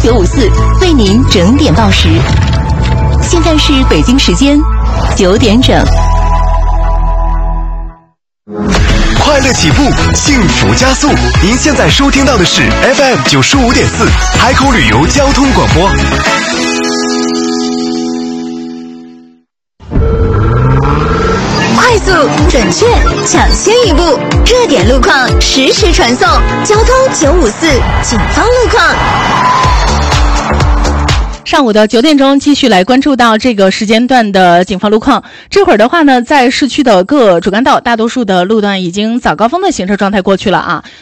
954为您整点报时。现在是北京时间9点整。 快乐起步，幸福加速。您现在收听到的是 FM 95.4海口旅游交通广播。 快速、准确、抢先一步，热点路况实时传送。交通954警方路况。 上午的9点钟，继续来关注到这个时间段的警方路况。这会儿的话呢，在市区的各主干道，大多数的路段已经早高峰的行车状态过去了啊。